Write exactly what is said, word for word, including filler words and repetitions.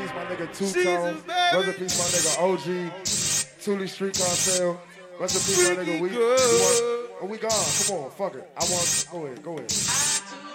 peace, my nigga Two-Tone. Rest in peace, my nigga O G. Thule Street Cartel. Rest in peace, my nigga. We, we want, oh, we gone. Come on, fuck it. I want. Go ahead, go ahead.